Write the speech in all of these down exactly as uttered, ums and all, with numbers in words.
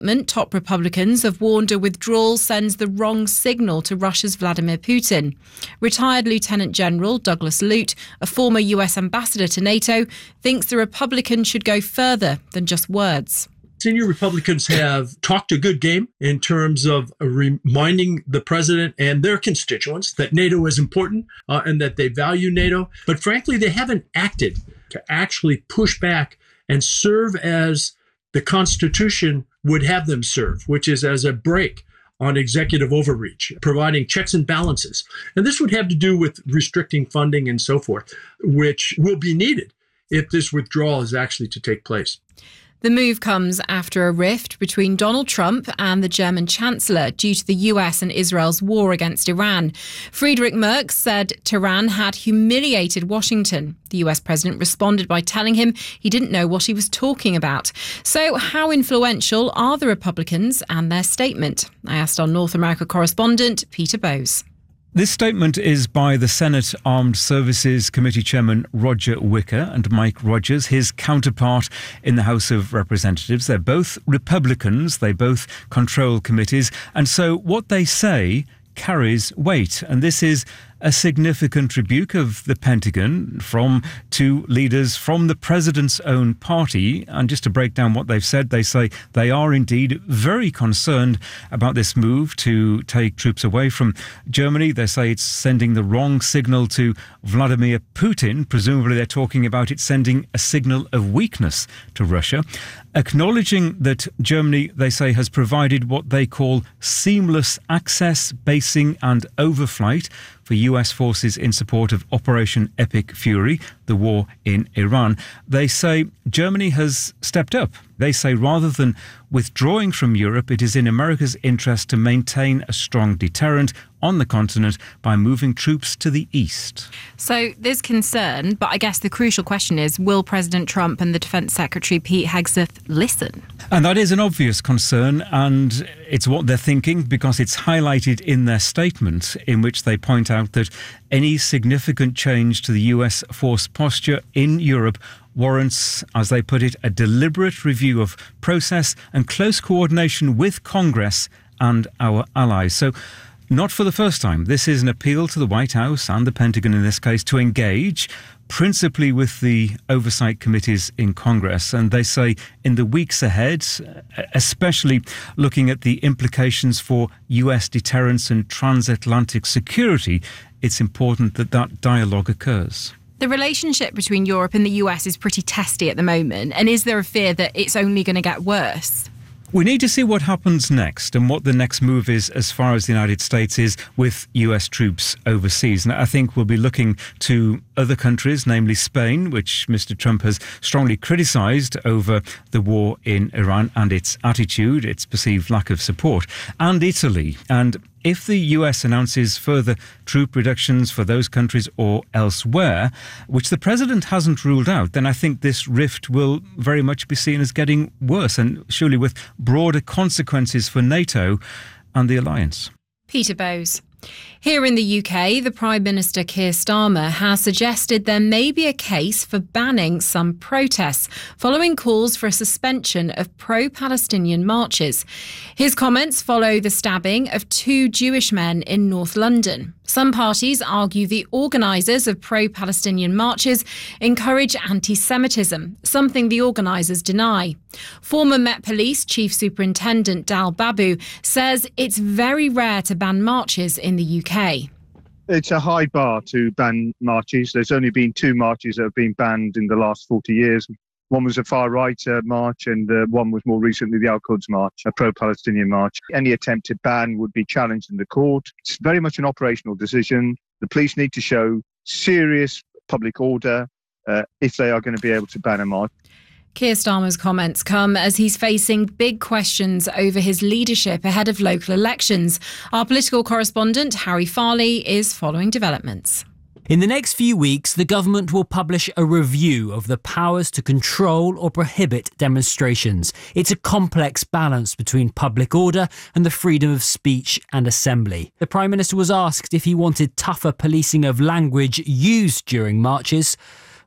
Top Republicans have warned a withdrawal sends the wrong signal to Russia's Vladimir Putin. Retired Lieutenant General Douglas Lute, a former U S ambassador to NATO, thinks the Republicans should go further than just words. Senior Republicans have talked a good game in terms of reminding the president and their constituents that NATO is important uh, and that they value NATO. But frankly, they haven't acted to actually push back and serve as the Constitution would have them serve, which is as a brake on executive overreach, providing checks and balances. And this would have to do with restricting funding and so forth, which will be needed if this withdrawal is actually to take place. The move comes after a rift between Donald Trump and the German Chancellor due to the U S and Israel's war against Iran. Friedrich Merz said Tehran had humiliated Washington. The U S president responded by telling him he didn't know what he was talking about. So how influential are the Republicans and their statement? I asked our North America correspondent, Peter Bowes. This statement is by the Senate Armed Services Committee Chairman Roger Wicker and Mike Rogers, his counterpart in the House of Representatives. They're both Republicans. They both control committees. And so what they say carries weight. And this is a significant rebuke of the Pentagon from two leaders from the president's own party. And just to break down what they've said, they say they are indeed very concerned about this move to take troops away from Germany. They say it's sending the wrong signal to Vladimir Putin. Presumably they're talking about it sending a signal of weakness to Russia. Acknowledging that Germany, they say, has provided what they call seamless access, basing and overflight for U S forces in support of Operation Epic Fury, the war in Iran. They say Germany has stepped up. They say rather than withdrawing from Europe, it is in America's interest to maintain a strong deterrent on the continent by moving troops to the east. So there's concern, but I guess the crucial question is, will President Trump and the Defence Secretary Pete Hegseth listen? And that is an obvious concern, and it's what they're thinking because it's highlighted in their statement in which they point out that any significant change to the U S force posture in Europe warrants, as they put it, a deliberate review of process and close coordination with Congress and our allies. So not for the first time. This is an appeal to the White House and the Pentagon in this case to engage principally with the oversight committees in Congress. And they say in the weeks ahead, especially looking at the implications for U S deterrence and transatlantic security, it's important that that dialogue occurs. The relationship between Europe and the U S is pretty testy at the moment. And is there a fear that it's only going to get worse? We need to see what happens next and what the next move is as far as the United States is with U S troops overseas. And I think we'll be looking to other countries, namely Spain, which Mister Trump has strongly criticised over the war in Iran and its attitude, its perceived lack of support, and Italy. And if the U S announces further troop reductions for those countries or elsewhere, which the president hasn't ruled out, then I think this rift will very much be seen as getting worse and surely with broader consequences for NATO and the alliance. Peter Bowes. Here in the U K, the Prime Minister Keir Starmer has suggested there may be a case for banning some protests following calls for a suspension of pro-Palestinian marches. His comments follow the stabbing of two Jewish men in North London. Some parties argue the organisers of pro-Palestinian marches encourage anti-Semitism, something the organisers deny. Former Met Police Chief Superintendent Dal Babu says it's very rare to ban marches in the U K. It's a high bar to ban marches. There's only been two marches that have been banned in the last forty years. One was a far-right uh, march and uh, one was more recently the Al-Quds March, a pro-Palestinian march. Any attempted ban would be challenged in the court. It's very much an operational decision. The police need to show serious public order uh, if they are going to be able to ban a march. Keir Starmer's comments come as he's facing big questions over his leadership ahead of local elections. Our political correspondent, Harry Farley, is following developments. In the next few weeks, the government will publish a review of the powers to control or prohibit demonstrations. It's a complex balance between public order and the freedom of speech and assembly. The Prime Minister was asked if he wanted tougher policing of language used during marches,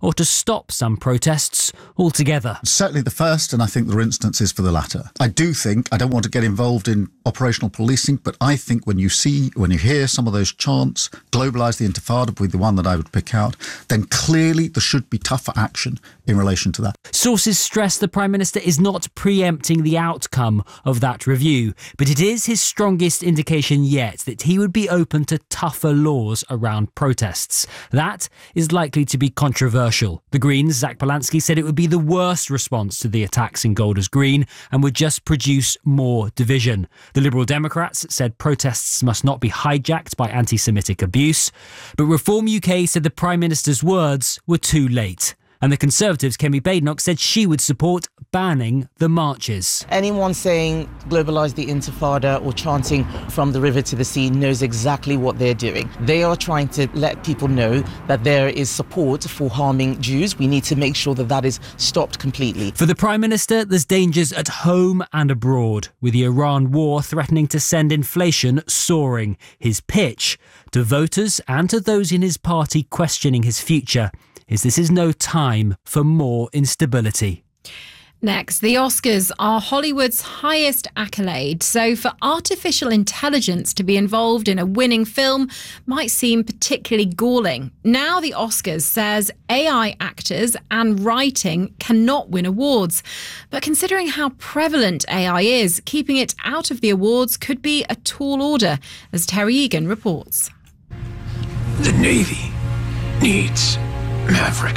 or to stop some protests altogether. Certainly the first, and I think there are instances for the latter. I do think, I don't want to get involved in operational policing, but I think when you see, when you hear some of those chants, globalise the Intifada would be the one that I would pick out, then clearly there should be tougher action in relation to that. Sources stress the Prime Minister is not preempting the outcome of that review, but it is his strongest indication yet that he would be open to tougher laws around protests. That is likely to be controversial. The Greens' Zach Polanski said it would be the worst response to the attacks in Golders Green and would just produce more division. The Liberal Democrats said protests must not be hijacked by anti-Semitic abuse, but Reform U K said the Prime Minister's words were too late. And the Conservatives' Kemi Badenoch said she would support banning the marches. Anyone saying globalise the Intifada or chanting from the river to the sea knows exactly what they're doing. They are trying to let people know that there is support for harming Jews. We need to make sure that that is stopped completely. For the Prime Minister, there's dangers at home and abroad, with the Iran war threatening to send inflation soaring. His pitch to voters and to those in his party questioning his future is this is no time for more instability. Next, the Oscars are Hollywood's highest accolade, so for artificial intelligence to be involved in a winning film might seem particularly galling. Now the Oscars says A I actors and writing cannot win awards. But considering how prevalent A I is, keeping it out of the awards could be a tall order, as Terry Egan reports. The Navy needs Maverick.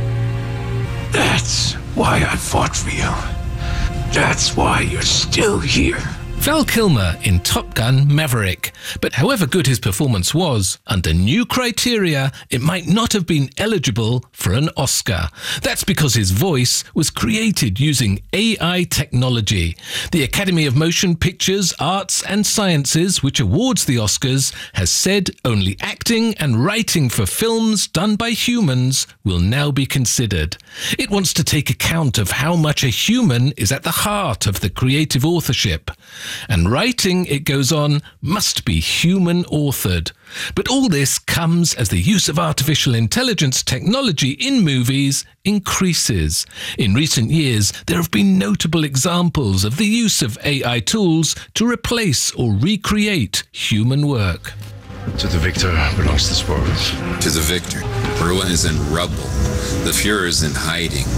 That's why I fought for you. That's why you're still here. Val Kilmer in Top Gun Maverick. But however good his performance was, under new criteria, it might not have been eligible for an Oscar. That's because his voice was created using A I technology. The Academy of Motion Pictures, Arts and Sciences, which awards the Oscars, has said only acting and writing for films done by humans will now be considered. It wants to take account of how much a human is at the heart of the creative authorship. And writing, it goes on, must be human-authored. But all this comes as the use of artificial intelligence technology in movies increases. In recent years, there have been notable examples of the use of A I tools to replace or recreate human work. To the victor belongs the spoils. To the victor, Berlin is in rubble. The Fuhrer is in hiding.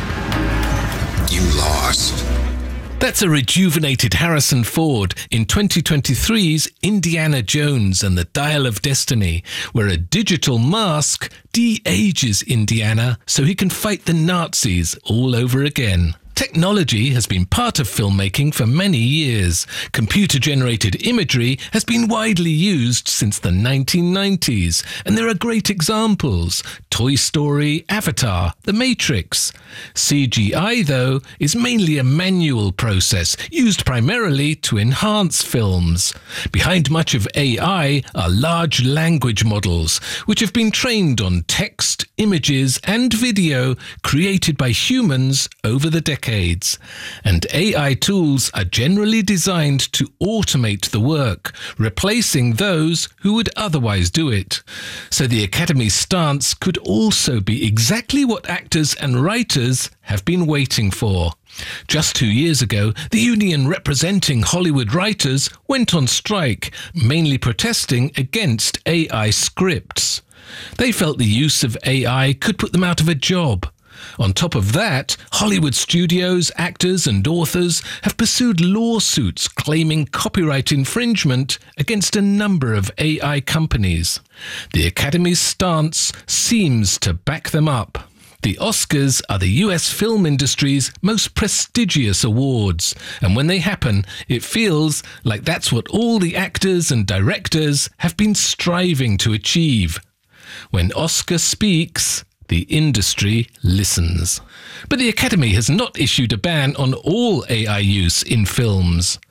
You lost. That's a rejuvenated Harrison Ford in twenty twenty-three's Indiana Jones and the Dial of Destiny, where a digital mask de-ages Indiana so he can fight the Nazis all over again. Technology has been part of filmmaking for many years. Computer-generated imagery has been widely used since the nineteen nineties, and there are great examples: Toy Story, Avatar, The Matrix. C G I, though, is mainly a manual process used primarily to enhance films. Behind much of A I are large language models, which have been trained on text, images, and video created by humans over the decades. And A I tools are generally designed to automate the work, replacing those who would otherwise do it. So the Academy's stance could also be exactly what actors and writers have been waiting for. Just two years ago, the union representing Hollywood writers went on strike, mainly protesting against A I scripts. They felt the use of A I could put them out of a job. On top of that, Hollywood studios, actors and authors have pursued lawsuits claiming copyright infringement against a number of A I companies. The Academy's stance seems to back them up. The Oscars are the U S film industry's most prestigious awards, and when they happen, it feels like that's what all the actors and directors have been striving to achieve. When Oscar speaks, the industry listens. But the Academy has not issued a ban on all A I use in films.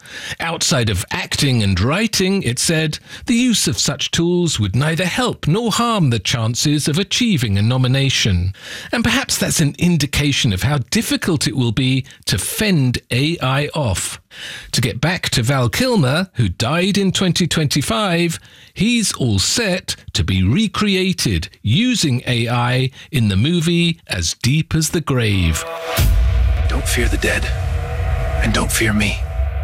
Outside of acting and writing, it said, the use of such tools would neither help nor harm the chances of achieving a nomination. And perhaps that's an indication of how difficult it will be to fend A I off. To get back to Val Kilmer, who died in twenty twenty-five, he's all set to be recreated using A I in the movie As Deep as the Grave. Don't fear the dead, and don't fear me.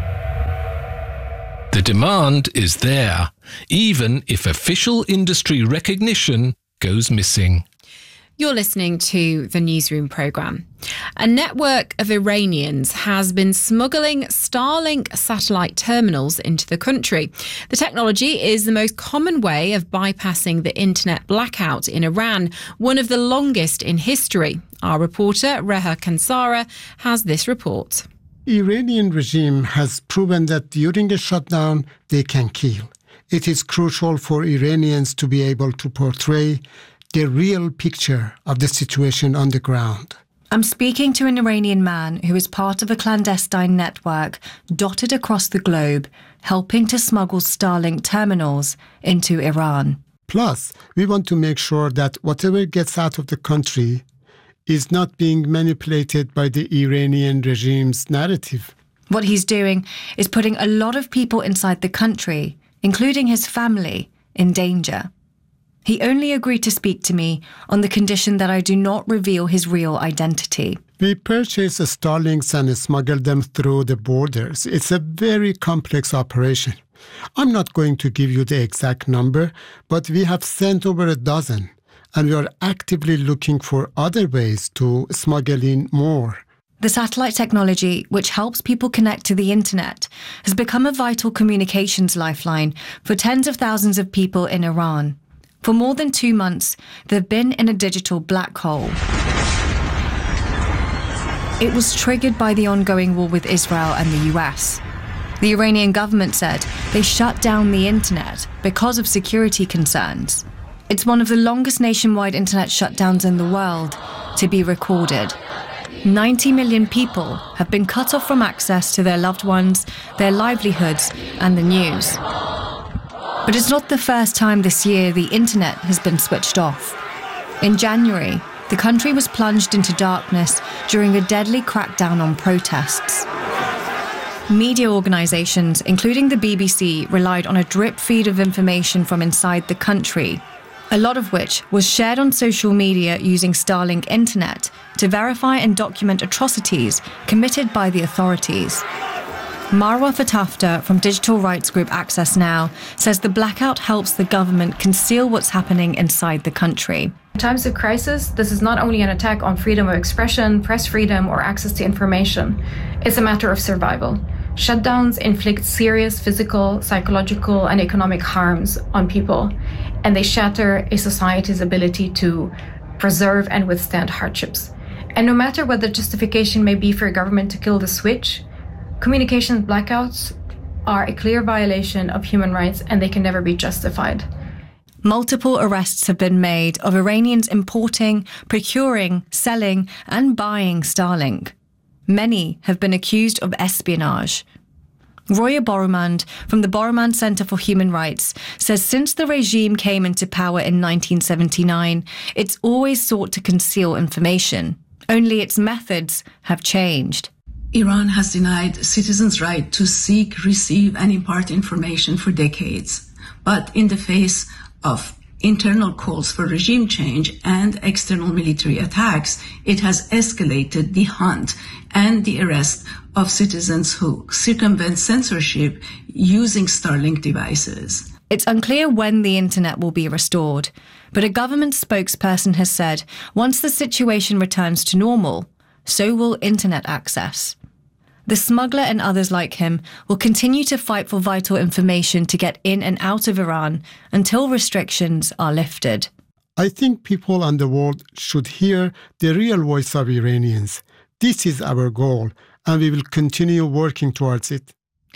The demand is there, even if official industry recognition goes missing. You're listening to the Newsroom programme. A network of Iranians has been smuggling Starlink satellite terminals into the country. The technology is the most common way of bypassing the internet blackout in Iran, one of the longest in history. Our reporter, Reha Kansara, has this report. Iranian regime has proven that during a shutdown, they can kill. It is crucial for Iranians to be able to portray the real picture of the situation on the ground. I'm speaking to an Iranian man who is part of a clandestine network dotted across the globe, helping to smuggle Starlink terminals into Iran. Plus, we want to make sure that whatever gets out of the country is not being manipulated by the Iranian regime's narrative. What he's doing is putting a lot of people inside the country, including his family, in danger. He only agreed to speak to me on the condition that I do not reveal his real identity. We purchase Starlinks and smuggle them through the borders. It's a very complex operation. I'm not going to give you the exact number, but we have sent over a dozen, and we are actively looking for other ways to smuggle in more. The satellite technology, which helps people connect to the internet, has become a vital communications lifeline for tens of thousands of people in Iran. For more than two months, they've been in a digital black hole. It was triggered by the ongoing war with Israel and the U S. The Iranian government said they shut down the internet because of security concerns. It's one of the longest nationwide internet shutdowns in the world to be recorded. ninety million people have been cut off from access to their loved ones, their livelihoods, and the news. But it's not the first time this year the internet has been switched off. In January, the country was plunged into darkness during a deadly crackdown on protests. Media organisations, including the B B C, relied on a drip feed of information from inside the country, a lot of which was shared on social media using Starlink internet to verify and document atrocities committed by the authorities. Marwa Fatafta from digital rights group Access Now says the blackout helps the government conceal what's happening inside the country. In times of crisis, this is not only an attack on freedom of expression, press freedom, or access to information. It's a matter of survival. Shutdowns inflict serious physical, psychological, and economic harms on people, and they shatter a society's ability to preserve and withstand hardships. And no matter what the justification may be for a government to kill the switch, communications blackouts are a clear violation of human rights, and they can never be justified. Multiple arrests have been made of Iranians importing, procuring, selling, and buying Starlink. Many have been accused of espionage. Roya Borumand from the Borumand Center for Human Rights says since the regime came into power in nineteen seventy-nine, it's always sought to conceal information. Only its methods have changed. Iran has denied citizens' right to seek, receive, and impart information for decades. But in the face of internal calls for regime change and external military attacks, it has escalated the hunt and the arrest of citizens who circumvent censorship using Starlink devices. It's unclear when the internet will be restored, but a government spokesperson has said once the situation returns to normal, so will internet access. The smuggler and others like him will continue to fight for vital information to get in and out of Iran until restrictions are lifted. I think people on the world should hear the real voice of Iranians. This is our goal, and we will continue working towards it.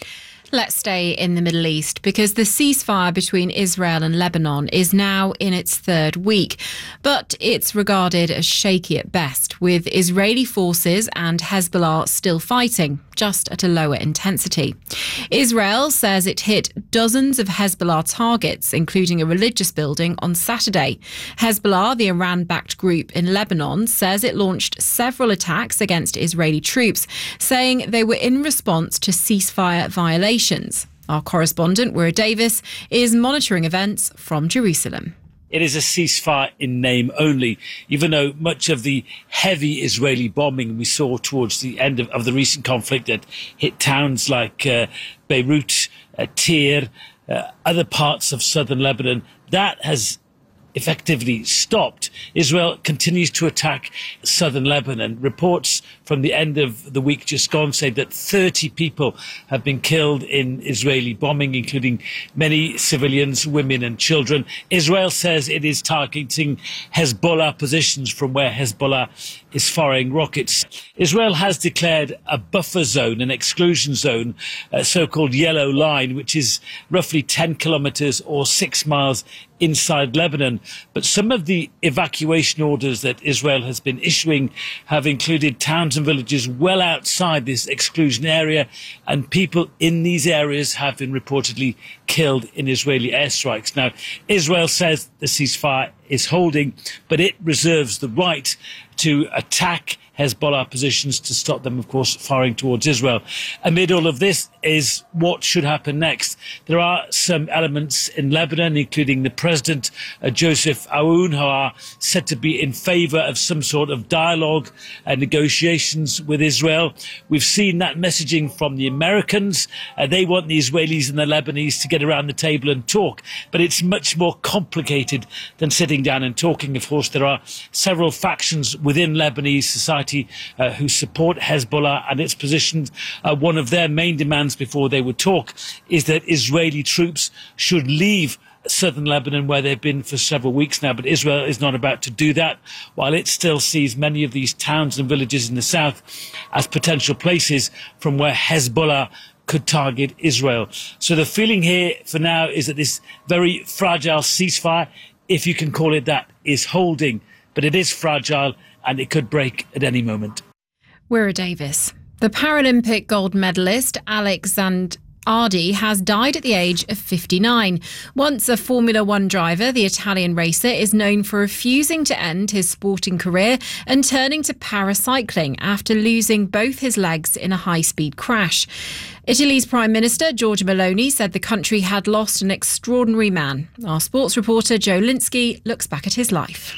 Let's stay in the Middle East because the ceasefire between Israel and Lebanon is now in its third week, but it's regarded as shaky at best, with Israeli forces and Hezbollah still fighting, just at a lower intensity. Israel says it hit dozens of Hezbollah targets, including a religious building, on Saturday. Hezbollah, the Iran-backed group in Lebanon, says it launched several attacks against Israeli troops, saying they were in response to ceasefire violations. Our correspondent, Wira Davis, is monitoring events from Jerusalem. It is a ceasefire in name only, even though much of the heavy Israeli bombing we saw towards the end of, of the recent conflict that hit towns like uh, Beirut, uh, Tyre, uh, other parts of southern Lebanon, that has effectively stopped. Israel continues to attack southern Lebanon. Reports from the end of the week just gone say that thirty people have been killed in Israeli bombing, including many civilians, women and children. Israel says it is targeting Hezbollah positions from where Hezbollah is firing rockets. Israel has declared a buffer zone, an exclusion zone, a so-called yellow line, which is roughly ten kilometers or six miles inside Lebanon. But some of the evacuation orders that Israel has been issuing have included towns and villages well outside this exclusion area, and people in these areas have been reportedly killed in Israeli airstrikes. Now, Israel says the ceasefire is holding, but it reserves the right to attack Hezbollah positions to stop them, of course, firing towards Israel. Amid all of this is what should happen next. There are some elements in Lebanon, including the president, uh, Joseph Aoun, who are said to be in favor of some sort of dialogue and negotiations with Israel. We've seen that messaging from the Americans. Uh, they want the Israelis and the Lebanese to get around the table and talk. But it's much more complicated than sitting down and talking. Of course, there are several factions within Lebanese society Uh, who support Hezbollah and its positions. Uh, one of their main demands before they would talk is that Israeli troops should leave southern Lebanon, where they've been for several weeks now. But Israel is not about to do that, while it still sees many of these towns and villages in the south as potential places from where Hezbollah could target Israel. So the feeling here for now is that this very fragile ceasefire, if you can call it that, is holding. But it is fragile and it could break at any moment. Wira Davis. The Paralympic gold medalist Alex Zanardi has died at the age of fifty-nine. Once a Formula One driver, the Italian racer is known for refusing to end his sporting career and turning to paracycling after losing both his legs in a high-speed crash. Italy's Prime Minister, Giorgia Meloni, said the country had lost an extraordinary man. Our sports reporter, Joe Linsky, looks back at his life.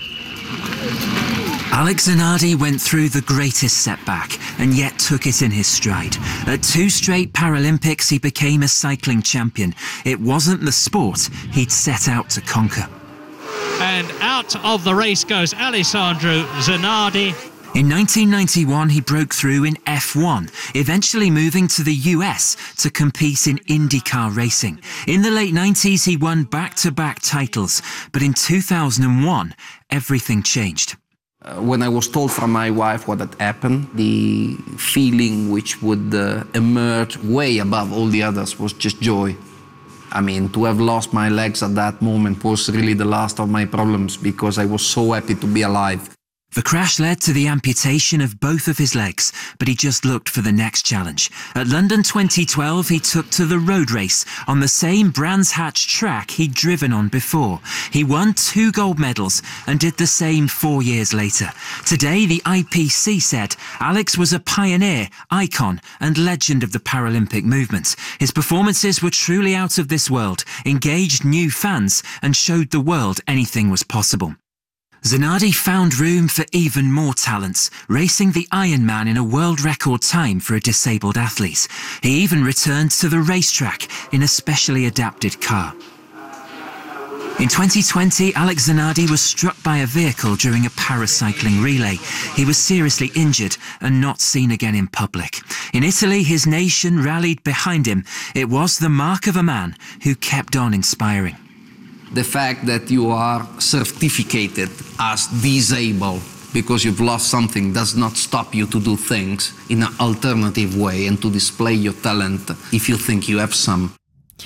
Alex Zanardi went through the greatest setback and yet took it in his stride. At two straight Paralympics, he became a cycling champion. It wasn't the sport he'd set out to conquer. And out of the race goes Alessandro Zanardi. In nineteen ninety-one, he broke through in F one, eventually moving to the U S to compete in IndyCar racing. In the late nineties, he won back-to-back titles, but in two thousand one, everything changed. Uh, when I was told from my wife what had happened, the feeling which would uh, emerge way above all the others was just joy. I mean, to have lost my legs at that moment was really the last of my problems, because I was so happy to be alive. The crash led to the amputation of both of his legs, but he just looked for the next challenge. At London twenty twelve, he took to the road race on the same Brands Hatch track he'd driven on before. He won two gold medals and did the same four years later. Today, the I P C said Alex was a pioneer, icon and legend of the Paralympic movement. His performances were truly out of this world, engaged new fans and showed the world anything was possible. Zanardi found room for even more talents, racing the Ironman in a world record time for a disabled athlete. He even returned to the racetrack in a specially adapted car. In twenty twenty, Alex Zanardi was struck by a vehicle during a paracycling relay. He was seriously injured and not seen again in public. In Italy, his nation rallied behind him. It was the mark of a man who kept on inspiring. The fact that you are certificated as disabled because you've lost something does not stop you to do things in an alternative way and to display your talent if you think you have some.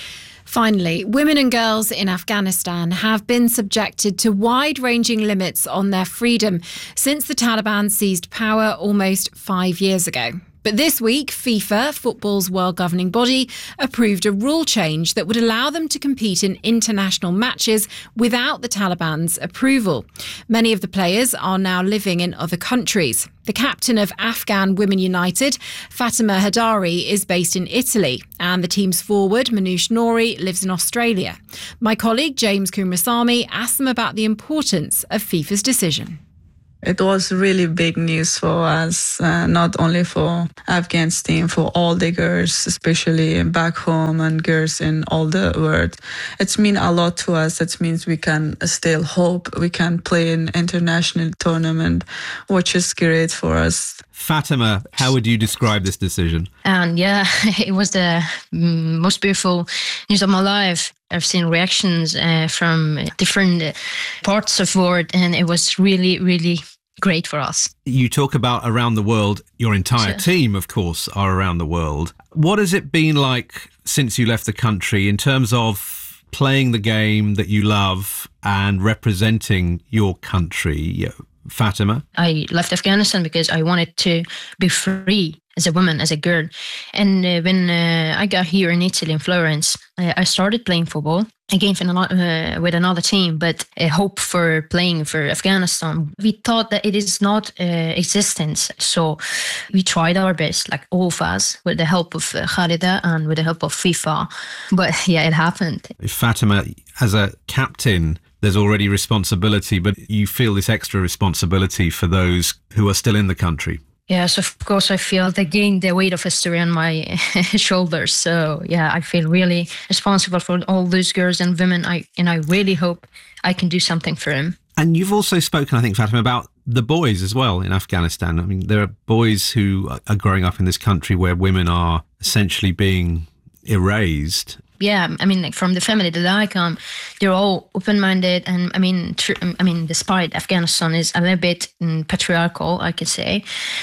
Finally, women and girls in Afghanistan have been subjected to wide-ranging limits on their freedom since the Taliban seized power almost five years ago. But this week, FIFA, football's world governing body, approved a rule change that would allow them to compete in international matches without the Taliban's approval. Many of the players are now living in other countries. The captain of Afghan Women United, Fatima Hadari, is based in Italy, and the team's forward, Manoush Nouri, lives in Australia. My colleague James Kumrasamy asked them about the importance of FIFA's decision. It was really big news for us, uh, not only for Afghan's team, for all the girls, especially back home and girls in all the world. It's mean a lot to us. It means we can still hope we can play in international tournament, which is great for us. Fatima, how would you describe this decision? And yeah, it was the most beautiful news of my life. I've seen reactions uh, from different parts of the world, and it was really, really great for us. You talk about around the world. Your entire Sure. team, of course, are around the world. What has it been like since you left the country in terms of playing the game that you love and representing your country? Fatima? I left Afghanistan because I wanted to be free as a woman, as a girl. And uh, when uh, I got here in Italy, in Florence, uh, I started playing football again for another, uh, with another team, but a hope for playing for Afghanistan. We thought that it is not uh, existence. So we tried our best, like all of us, with the help of uh, Khalida and with the help of FIFA. But yeah, it happened. Fatima, as a captain, there's already responsibility, but you feel this extra responsibility for those who are still in the country. Yes, of course, I feel again the weight of history on my shoulders. So yeah, I feel really responsible for all those girls and women. I and I really hope I can do something for them. And you've also spoken, I think, Fatima, about the boys as well in Afghanistan. I mean, there are boys who are growing up in this country where women are essentially being erased. Yeah, I mean, like from the family that I come, they're all open-minded, and I mean, tr- I mean, despite Afghanistan is a little bit mm, patriarchal, I could say,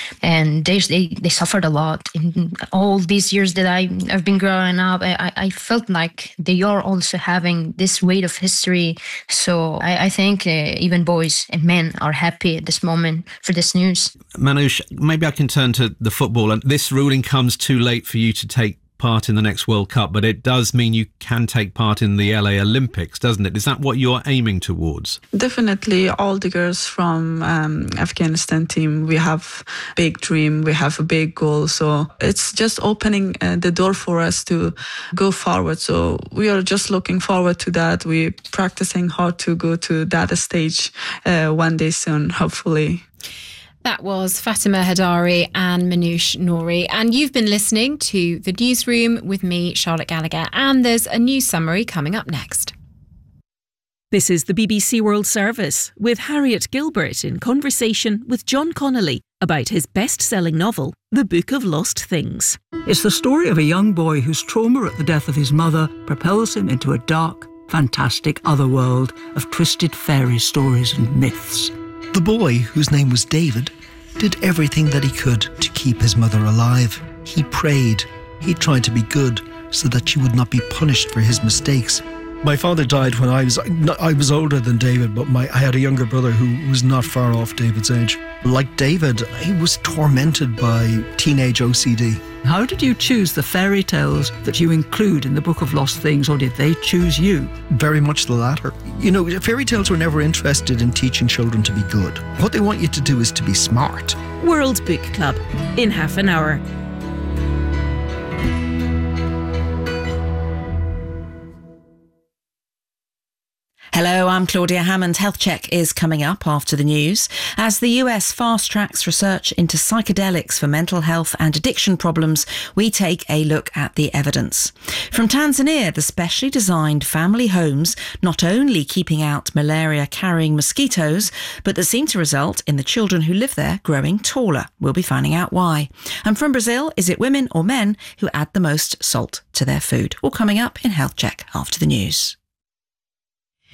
and they they, they suffered a lot in all these years that I I've been growing up. I, I felt like they are also having this weight of history. So I, I think uh, even boys and men are happy at this moment for this news. Manoush, maybe I can turn to the football, and this ruling comes too late for you to take part in the next World Cup, but it does mean you can take part in the L A Olympics, doesn't it? Is that what you're aiming towards? Definitely, all the girls from um, Afghanistan team, we have big dream, we have a big goal. So it's just opening uh, the door for us to go forward. So we are just looking forward to that. We're practicing hard to go to that stage uh, one day soon, hopefully. That was Fatima Hadari and Manoush Nouri. And you've been listening to The Newsroom with me, Charlotte Gallagher. And there's a news summary coming up next. This is the B B C World Service with Harriet Gilbert in conversation with John Connolly about his best-selling novel, The Book of Lost Things. It's the story of a young boy whose trauma at the death of his mother propels him into a dark, fantastic other world of twisted fairy stories and myths. The boy, whose name was David, did everything that he could to keep his mother alive. He prayed. He tried to be good so that she would not be punished for his mistakes. My father died when I was I was older than David, but my I had a younger brother who was not far off David's age. Like David, he was tormented by teenage O C D. How did you choose the fairy tales that you include in the Book of Lost Things, or did they choose you? Very much the latter. You know, fairy tales were never interested in teaching children to be good. What they want you to do is to be smart. World Book Club in half an hour. Hello, I'm Claudia Hammond. Health Check is coming up after the news as the U S fast-tracks research into psychedelics for mental health and addiction problems. We take a look at the evidence. From Tanzania, the specially designed family homes not only keeping out malaria-carrying mosquitoes, but that seem to result in the children who live there growing taller. We'll be finding out why. And from Brazil, is it women or men who add the most salt to their food? All coming up in Health Check after the news.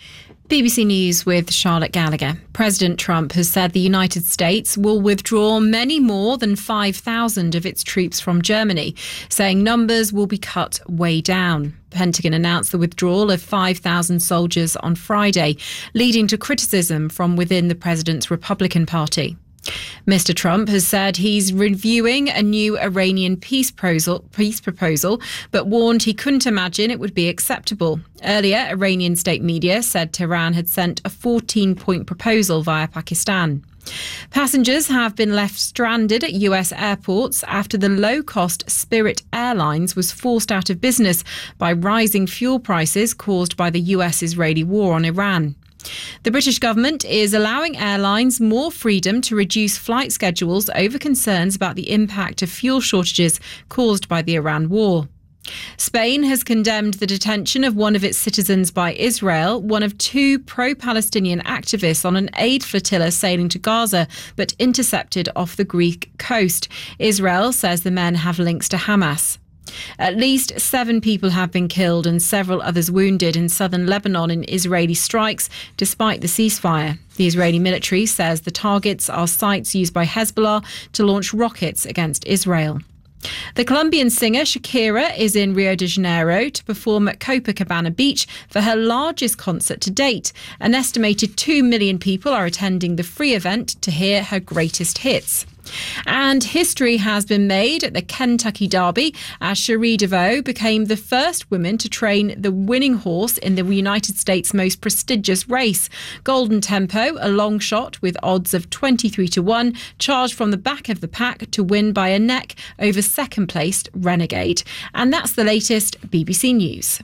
B B C News with Charlotte Gallagher. President Trump has said the United States will withdraw many more than five thousand of its troops from Germany, saying numbers will be cut way down. Pentagon announced the withdrawal of five thousand soldiers on Friday, leading to criticism from within the president's Republican Party. Mister Trump has said he's reviewing a new Iranian peace proposal, peace proposal, but warned he couldn't imagine it would be acceptable. Earlier, Iranian state media said Tehran had sent a fourteen-point proposal via Pakistan. Passengers have been left stranded at U S airports after the low-cost Spirit Airlines was forced out of business by rising fuel prices caused by the U S-Israeli war on Iran. The British government is allowing airlines more freedom to reduce flight schedules over concerns about the impact of fuel shortages caused by the Iran war. Spain has condemned the detention of one of its citizens by Israel, one of two pro-Palestinian activists on an aid flotilla sailing to Gaza, but intercepted off the Greek coast. Israel says the men have links to Hamas. At least seven people have been killed and several others wounded in southern Lebanon in Israeli strikes, despite the ceasefire. The Israeli military says the targets are sites used by Hezbollah to launch rockets against Israel. The Colombian singer Shakira is in Rio de Janeiro to perform at Copacabana Beach for her largest concert to date. An estimated two million people are attending the free event to hear her greatest hits. And history has been made at the Kentucky Derby as Cherie DeVoe became the first woman to train the winning horse in the United States' most prestigious race. Golden Tempo, a long shot with odds of twenty-three to one, charged from the back of the pack to win by a neck over second-placed Renegade. And that's the latest B B C News.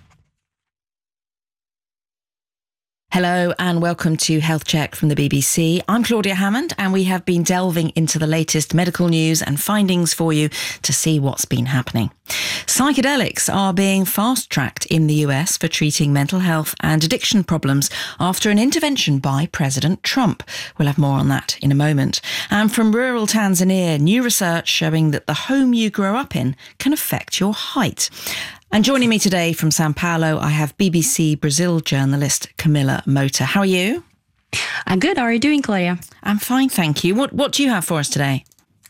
Hello and welcome to Health Check from the B B C. I'm Claudia Hammond and we have been delving into the latest medical news and findings for you to see what's been happening. Psychedelics are being fast-tracked in the U S for treating mental health and addiction problems after an intervention by President Trump. We'll have more on that in a moment. And from rural Tanzania, new research showing that the home you grow up in can affect your height. And joining me today from Sao Paulo, I have B B C Brazil journalist Camilla Mota. How are you? I'm good. How are you doing, Claudia? I'm fine, thank you. What What do you have for us today?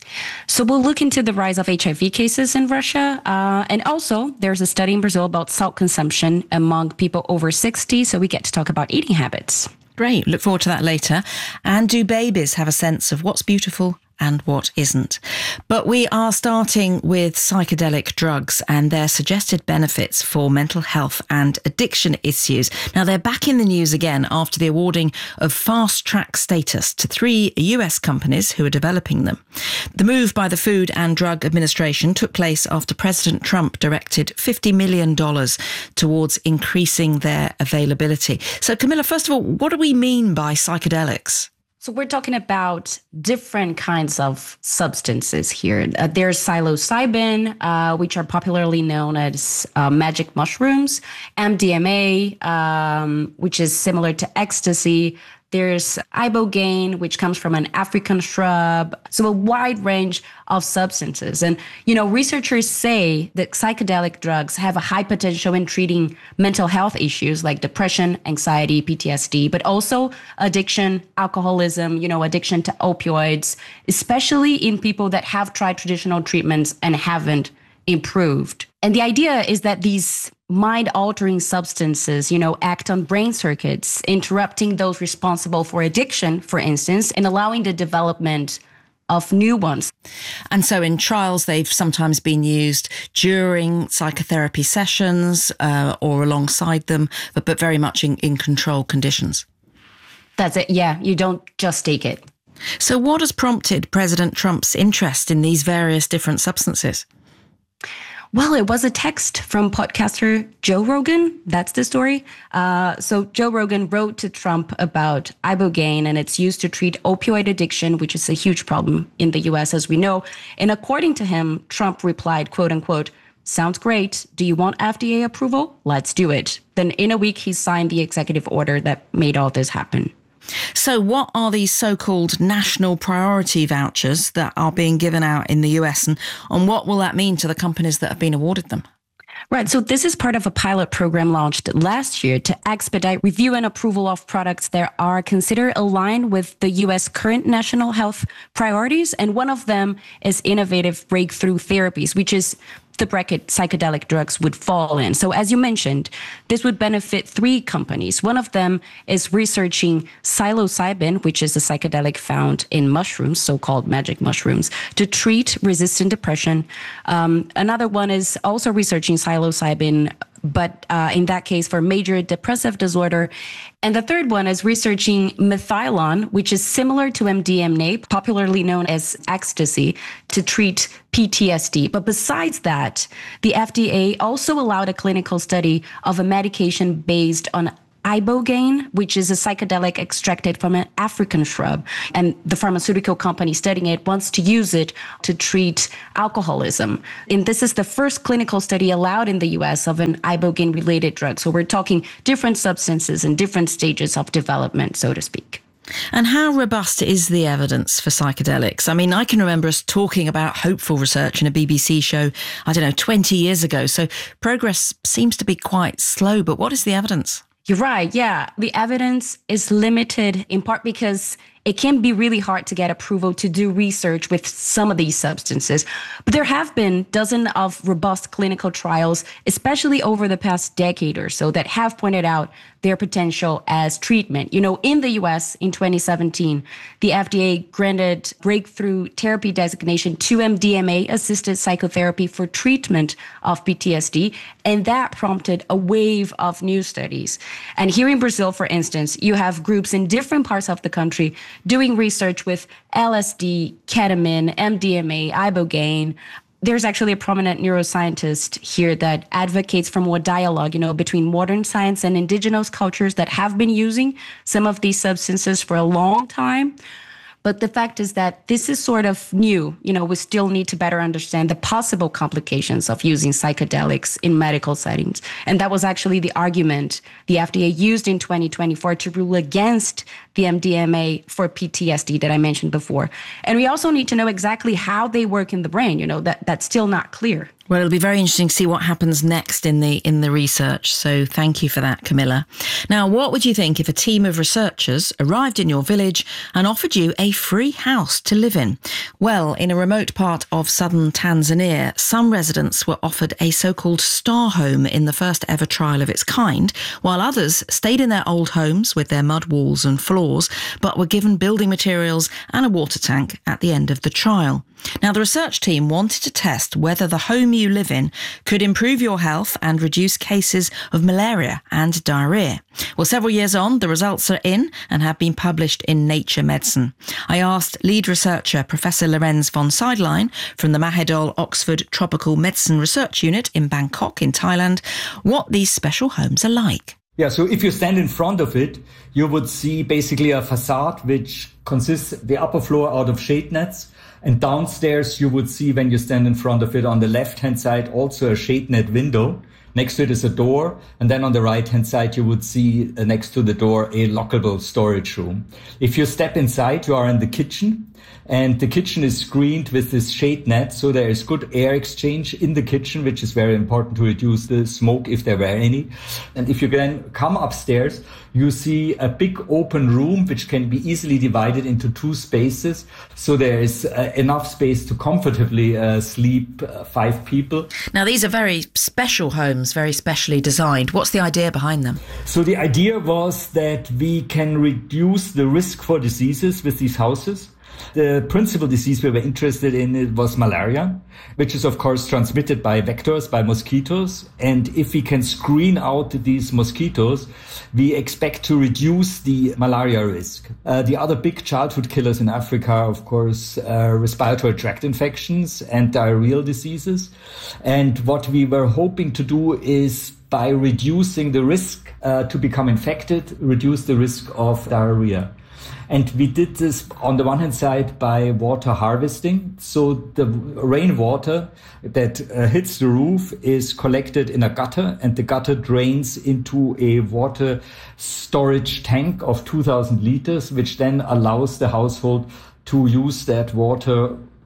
So we'll look into the rise of H I V cases in Russia. Uh, and also, there's a study in Brazil about salt consumption among people over sixty. So we get to talk about eating habits. Great. Look forward to that later. And do babies have a sense of what's beautiful and what isn't? But we are starting with psychedelic drugs and their suggested benefits for mental health and addiction issues. Now, they're back in the news again after the awarding of fast-track status to three U S companies who are developing them. The move by the Food and Drug Administration took place after President Trump directed fifty million dollars towards increasing their availability. So, Camilla, first of all, what do we mean by psychedelics? So we're talking about different kinds of substances here. Uh, there's psilocybin, uh, which are popularly known as uh, magic mushrooms, M D M A, um, which is similar to ecstasy. There's ibogaine, which comes from an African shrub. So a wide range of substances. And, you know, researchers say that psychedelic drugs have a high potential in treating mental health issues like depression, anxiety, P T S D, but also addiction, alcoholism, you know, addiction to opioids, especially in people that have tried traditional treatments and haven't improved. And the idea is that these mind-altering substances, you know, act on brain circuits, interrupting those responsible for addiction, for instance, and allowing the development of new ones. And so in trials, they've sometimes been used during psychotherapy sessions uh, or alongside them, but, but very much in, in controlled conditions. That's it. Yeah, you don't just take it. So what has prompted President Trump's interest in these various different substances? Well, it was a text from podcaster Joe Rogan. That's the story. Uh, so Joe Rogan wrote to Trump about ibogaine, and it's used to treat opioid addiction, which is a huge problem in the U S, as we know. And according to him, Trump replied, quote unquote, "Sounds great. Do you want F D A approval? Let's do it." Then in a week, he signed the executive order that made all this happen. So what are these so-called national priority vouchers that are being given out in the U S, and, and what will that mean to the companies that have been awarded them? Right. So this is part of a pilot program launched last year to expedite review and approval of products that are considered aligned with the U S current national health priorities. And one of them is innovative breakthrough therapies, which is the bracket psychedelic drugs would fall in. So as you mentioned, this would benefit three companies. One of them is researching psilocybin, which is a psychedelic found in mushrooms, so-called magic mushrooms, to treat resistant depression. Um, another one is also researching psilocybin, but uh, in that case for major depressive disorder. And the third one is researching methylone, which is similar to M D M A, popularly known as ecstasy, to treat P T S D. But besides that, the F D A also allowed a clinical study of a medication based on ibogaine, which is a psychedelic extracted from an African shrub. And the pharmaceutical company studying it wants to use it to treat alcoholism. And this is the first clinical study allowed in the U S of an ibogaine-related drug. So we're talking different substances in different stages of development, so to speak. And how robust is the evidence for psychedelics? I mean, I can remember us talking about hopeful research in a B B C show, I don't know, twenty years ago. So progress seems to be quite slow, but what is the evidence? You're right. Yeah. The evidence is limited in part because it can be really hard to get approval to do research with some of these substances. But there have been dozens of robust clinical trials, especially over the past decade or so, that have pointed out their potential as treatment. You know, in the U S in twenty seventeen, the F D A granted breakthrough therapy designation to M D M A-assisted psychotherapy for treatment of P T S D, and that prompted a wave of new studies. And here in Brazil, for instance, you have groups in different parts of the country doing research with L S D, ketamine, M D M A, ibogaine. There's actually a prominent neuroscientist here that advocates for more dialogue, you know, between modern science and indigenous cultures that have been using some of these substances for a long time. But the fact is that this is sort of new. You know, we still need to better understand the possible complications of using psychedelics in medical settings. And that was actually the argument the F D A used in twenty twenty-four to rule against the M D M A for P T S D that I mentioned before. And we also need to know exactly how they work in the brain. You know, that that's still not clear. Well, it'll be very interesting to see what happens next in the in the research. So thank you for that, Camilla. Now, what would you think if a team of researchers arrived in your village and offered you a free house to live in? Well, in a remote part of southern Tanzania, some residents were offered a so-called star home in the first ever trial of its kind, while others stayed in their old homes with their mud walls and floors, but were given building materials and a water tank at the end of the trial. Now, the research team wanted to test whether the home you live in could improve your health and reduce cases of malaria and diarrhea. Well, several years on, the results are in and have been published in Nature Medicine. I asked lead researcher Professor Lorenz von Seidlein from the Mahidol Oxford Tropical Medicine Research Unit in Bangkok in Thailand what these special homes are like. Yeah, so if you stand in front of it, you would see basically a facade which consists the upper floor out of shade nets. And downstairs, you would see when you stand in front of it on the left-hand side, also a shade net window. Next to it is a door. And then on the right-hand side, you would see uh, next to the door a lockable storage room. If you step inside, you are in the kitchen. And the kitchen is screened with this shade net. So there is good air exchange in the kitchen, which is very important to reduce the smoke if there were any. And if you then come upstairs, you see a big open room, which can be easily divided into two spaces. So there is uh, enough space to comfortably uh, sleep uh, five people. Now, these are very special homes, very specially designed. What's the idea behind them? So the idea was that we can reduce the risk for diseases with these houses. The principal disease we were interested in it was malaria, which is, of course, transmitted by vectors, by mosquitoes. And if we can screen out these mosquitoes, we expect to reduce the malaria risk. Uh, the other big childhood killers in Africa, of course, are respiratory tract infections and diarrheal diseases. And what we were hoping to do is, by reducing the risk uh, to become infected, reduce the risk of diarrhea. And we did this on the one hand side by water harvesting. So the rainwater that uh, hits the roof is collected in a gutter, and the gutter drains into a water storage tank of two thousand liters, which then allows the household to use that water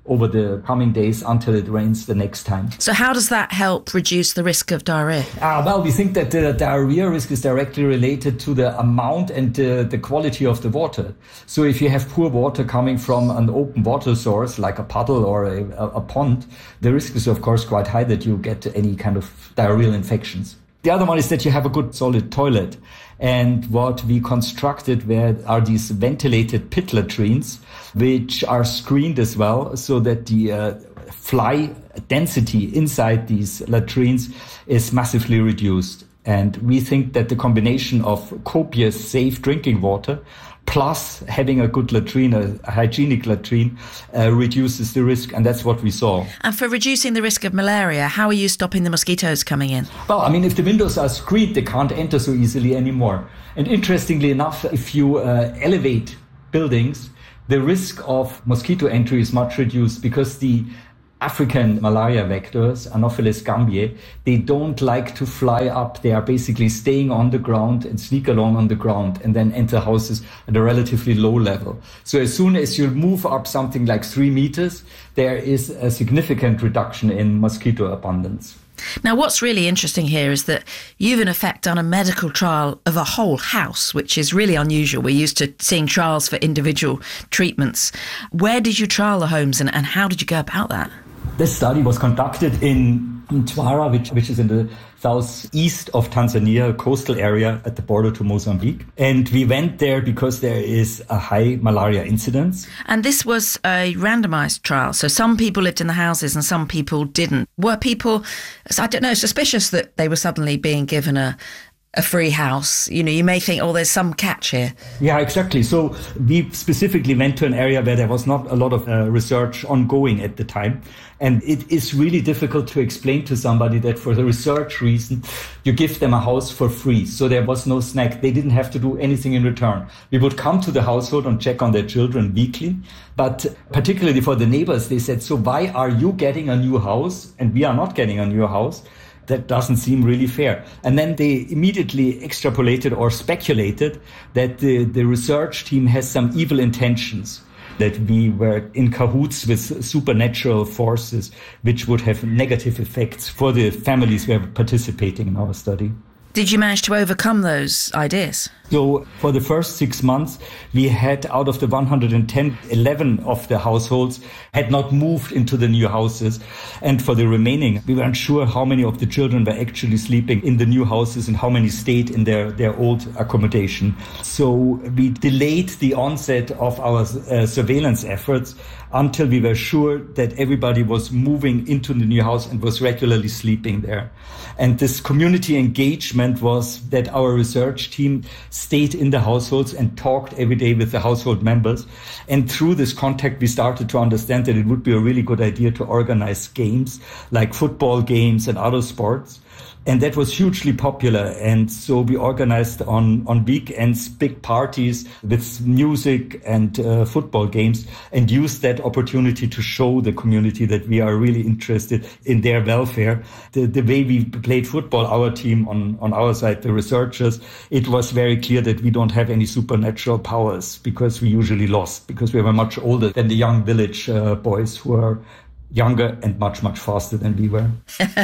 over the coming days until it rains the next time. So how does that help reduce the risk of diarrhea? Uh, well, we think that the diarrhea risk is directly related to the amount and uh, the quality of the water. So if you have poor water coming from an open water source, like a puddle or a, a pond, the risk is, of course, quite high that you get any kind of diarrheal infections. The other one is that you have a good solid toilet. And what we constructed were, are these ventilated pit latrines, which are screened as well, so that the uh, fly density inside these latrines is massively reduced. And we think that the combination of copious, safe drinking water plus having a good latrine, a hygienic latrine, uh, reduces the risk. And that's what we saw. And for reducing the risk of malaria, how are you stopping the mosquitoes coming in? Well, I mean, if the windows are screened, they can't enter so easily anymore. And interestingly enough, if you uh, elevate buildings, the risk of mosquito entry is much reduced because the African malaria vectors, Anopheles gambiae, they don't like to fly up. They are basically staying on the ground and sneak along on the ground and then enter houses at a relatively low level. So as soon as you move up something like three meters, there is a significant reduction in mosquito abundance. Now, what's really interesting here is that you've in effect done a medical trial of a whole house, which is really unusual. We're used to seeing trials for individual treatments. Where did you trial the homes and, and how did you go about that? This study was conducted in Mtwara, which, which is in the southeast of Tanzania, coastal area at the border to Mozambique. And we went there because there is a high malaria incidence. And this was a randomized trial. So some people lived in the houses and some people didn't. Were people, I don't know, suspicious that they were suddenly being given a a free house? You know, you may think, oh, there's some catch here. Yeah, exactly. So we specifically went to an area where there was not a lot of uh, research ongoing at the time. And it is really difficult to explain to somebody that for the research reason, you give them a house for free. So there was no snack. They didn't have to do anything in return. We would come to the household and check on their children weekly. But particularly for the neighbors, they said, so why are you getting a new house and we are not getting a new house? That doesn't seem really fair. And then they immediately extrapolated or speculated that the, the research team has some evil intentions, that we were in cahoots with supernatural forces, which would have negative effects for the families who are participating in our study. Did you manage to overcome those ideas? So for the first six months, we had out of the one hundred ten, eleven of the households had not moved into the new houses. And for the remaining, we weren't sure how many of the children were actually sleeping in the new houses and how many stayed in their, their old accommodation. So we delayed the onset of our uh, surveillance efforts until we were sure that everybody was moving into the new house and was regularly sleeping there. And this community engagement was that our research team stayed in the households and talked every day with the household members. And through this contact, we started to understand that it would be a really good idea to organize games like football games and other sports. And that was hugely popular. And so we organized on, on weekends big parties with music and uh, football games and used that opportunity to show the community that we are really interested in their welfare. The, the way we played football, our team on, on our side, the researchers, it was very clear that we don't have any supernatural powers because we usually lost, because we were much older than the young village uh, boys who are younger and much, much faster than we were.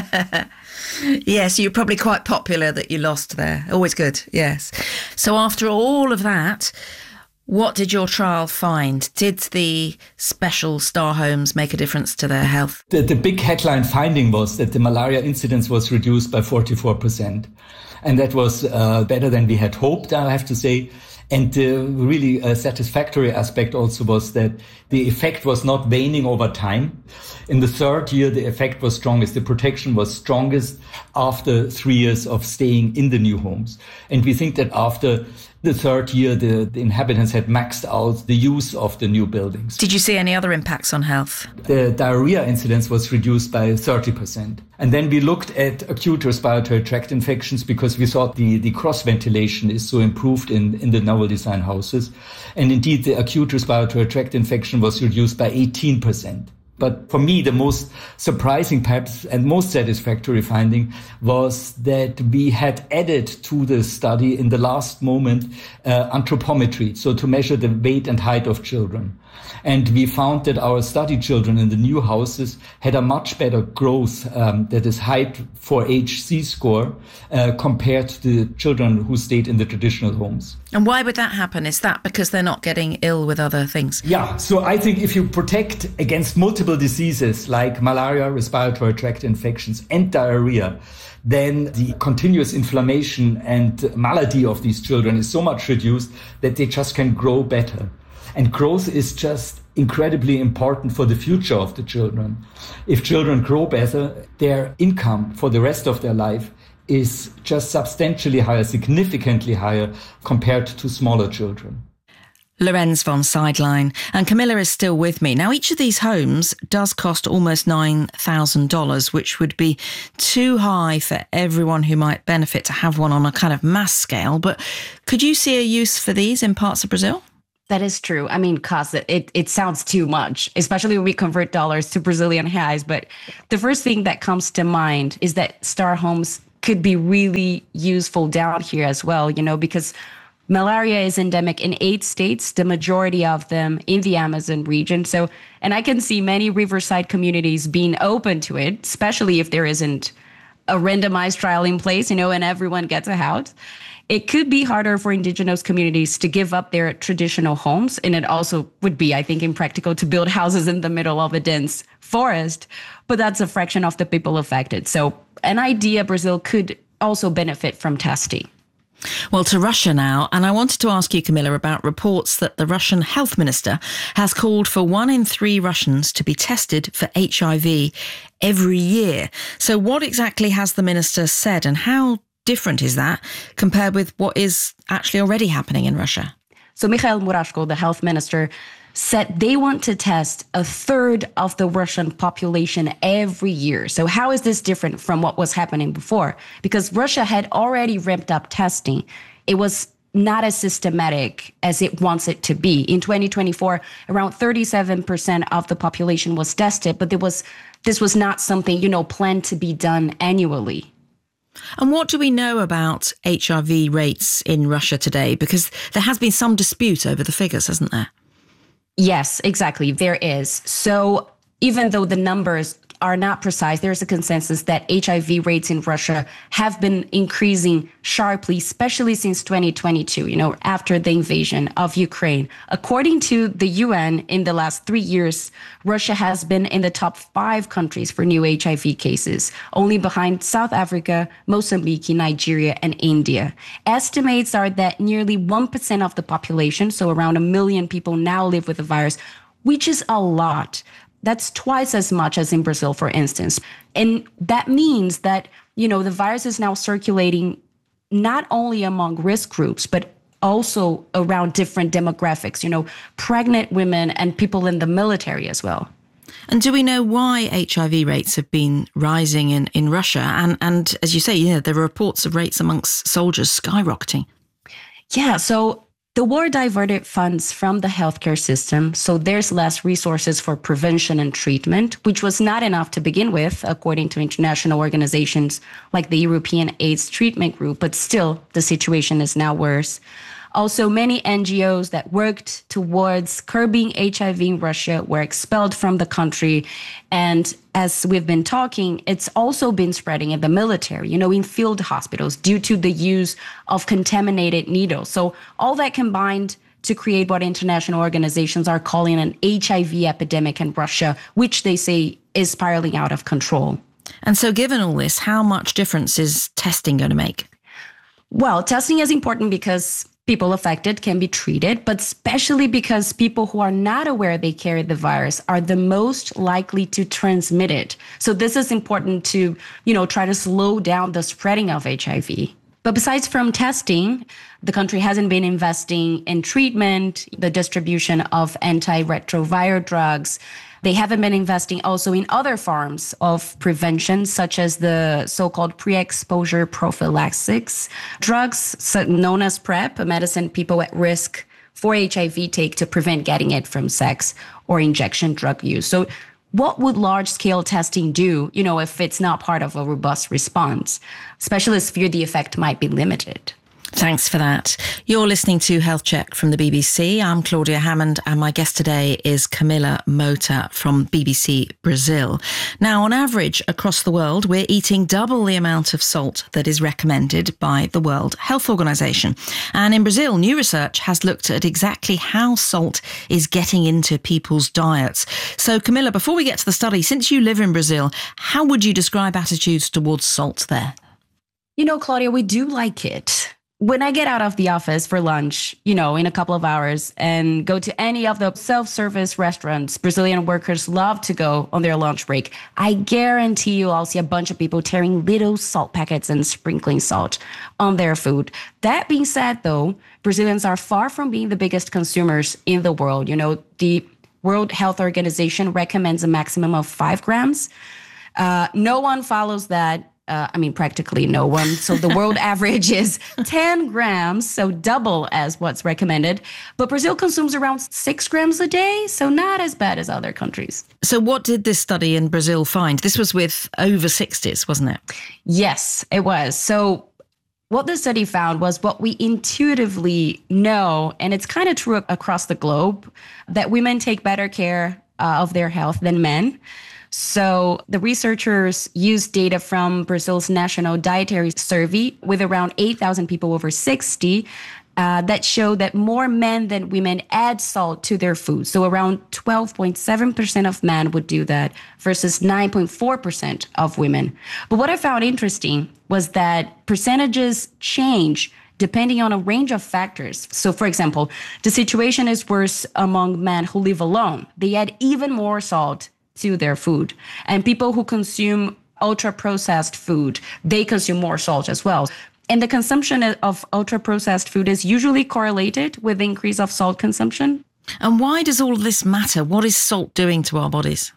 Yes, you're probably quite popular that you lost there. Always good, yes. So after all of that, what did your trial find? Did the special star homes make a difference to their health? The, the big headline finding was that the malaria incidence was reduced by forty-four percent. And that was uh, better than we had hoped, I have to say. And the really uh, satisfactory aspect also was that the effect was not waning over time. In the third year, the effect was strongest. The protection was strongest after three years of staying in the new homes. And we think that after the third year, the, the inhabitants had maxed out the use of the new buildings. Did you see any other impacts on health? The diarrhea incidence was reduced by thirty percent. And then we looked at acute respiratory tract infections because we thought the, the cross-ventilation is so improved in, in the novel design houses. And indeed, the acute respiratory tract infection was reduced by eighteen percent. But for me, the most surprising, perhaps, and most satisfactory finding was that we had added to the study in the last moment uh, anthropometry, so to measure the weight and height of children. And we found that our study children in the new houses had a much better growth, um, that is height for age Z-score, uh, compared to the children who stayed in the traditional homes. And why would that happen? Is that because they're not getting ill with other things? Yeah, so I think if you protect against multiple diseases like malaria, respiratory tract infections, and diarrhea, then the continuous inflammation and malady of these children is so much reduced that they just can grow better. And growth is just incredibly important for the future of the children. If children grow better, their income for the rest of their life is just substantially higher, significantly higher compared to smaller children. Lorenz von Seidlein. And Camilla is still with me. Now, each of these homes does cost almost nine thousand dollars, which would be too high for everyone who might benefit to have one on a kind of mass scale. But could you see a use for these in parts of Brazil? That is true. I mean, cost it, it it sounds too much, especially when we convert dollars to Brazilian reais. But the first thing that comes to mind is that Star Homes could be really useful down here as well, you know, because malaria is endemic in eight states, the majority of them in the Amazon region. So, and I can see many riverside communities being open to it, especially if there isn't a randomized trial in place, you know, and everyone gets a house. It could be harder for indigenous communities to give up their traditional homes. And it also would be, I think, impractical to build houses in the middle of a dense forest. But that's a fraction of the people affected. So an idea Brazil could also benefit from testing. Well, to Russia now, and I wanted to ask you, Camilla, about reports that the Russian health minister has called for one in three Russians to be tested for H I V every year. So what exactly has the minister said, and how different is that compared with what is actually already happening in Russia? So Mikhail Murashko, the health minister, said they want to test a third of the Russian population every year. So how is this different from what was happening before? Because Russia had already ramped up testing. It was not as systematic as it wants it to be. In twenty twenty-four, around thirty-seven percent of the population was tested, but there was this was not something, you know, planned to be done annually. And what do we know about H I V rates in Russia today? Because there has been some dispute over the figures, hasn't there? Yes, exactly. There is. So even though the numbers are not precise, there's a consensus that H I V rates in Russia have been increasing sharply, especially since twenty twenty-two, you know, after the invasion of Ukraine. According to the U N, in the last three years, Russia has been in the top five countries for new H I V cases, only behind South Africa, Mozambique, Nigeria, and India. Estimates are that nearly one percent of the population, so around a million people, now live with the virus, which is a lot. That's twice as much as in Brazil, for instance. And that means that, you know, the virus is now circulating not only among risk groups, but also around different demographics, you know, pregnant women and people in the military as well. And do we know why H I V rates have been rising in, in Russia? And, and as you say, yeah, there are reports of rates amongst soldiers skyrocketing. Yeah, so the war diverted funds from the healthcare system, so there's less resources for prevention and treatment, which was not enough to begin with, according to international organizations like the European AIDS Treatment Group, but still, the situation is now worse. Also, many N G Os that worked towards curbing H I V in Russia were expelled from the country. And as we've been talking, it's also been spreading in the military, you know, in field hospitals due to the use of contaminated needles. So all that combined to create what international organizations are calling an H I V epidemic in Russia, which they say is spiraling out of control. And so given all this, how much difference is testing going to make? Well, testing is important because people affected can be treated, but especially because people who are not aware they carry the virus are the most likely to transmit it. So this is important to, you know, try to slow down the spreading of H I V. But besides from testing, the country hasn't been investing in treatment, the distribution of antiretroviral drugs. They haven't been investing also in other forms of prevention, such as the so-called pre-exposure prophylaxis drugs, known as PrEP, a medicine people at risk for H I V take to prevent getting it from sex or injection drug use. So what would large-scale testing do, you know, if it's not part of a robust response? Specialists fear the effect might be limited. Thanks for that. You're listening to Health Check from the B B C. I'm Claudia Hammond, and my guest today is Camila Mota from B B C Brazil. Now, on average, across the world, we're eating double the amount of salt that is recommended by the World Health Organization. And in Brazil, new research has looked at exactly how salt is getting into people's diets. So, Camila, before we get to the study, since you live in Brazil, how would you describe attitudes towards salt there? You know, Claudia, we do like it. When I get out of the office for lunch, you know, in a couple of hours and go to any of the self-service restaurants Brazilian workers love to go on their lunch break, I guarantee you I'll see a bunch of people tearing little salt packets and sprinkling salt on their food. That being said, though, Brazilians are far from being the biggest consumers in the world. You know, the World Health Organization recommends a maximum of five grams. Uh, no one follows that. Uh, I mean, practically no one. So the world average is ten grams, so double as what's recommended. But Brazil consumes around six grams a day, so not as bad as other countries. So what did this study in Brazil find? This was with over sixties, wasn't it? Yes, it was. So what the study found was what we intuitively know, and it's kind of true across the globe, that women take better care uh, of their health than men. So the researchers used data from Brazil's National Dietary Survey with around eight thousand people over sixty uh, that showed that more men than women add salt to their food. So around twelve point seven percent of men would do that versus nine point four percent of women. But what I found interesting was that percentages change depending on a range of factors. So, for example, the situation is worse among men who live alone. They add even more salt to their food. And people who consume ultra-processed food, they consume more salt as well. And the consumption of ultra-processed food is usually correlated with the increase of salt consumption. And why does all of this matter? What is salt doing to our bodies?